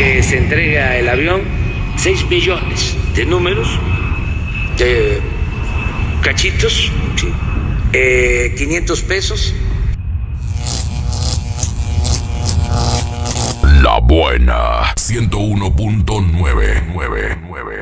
que se entrega el avión, 6 millones de números, de cachitos, ¿sí? 500 pesos. La Buena 101.999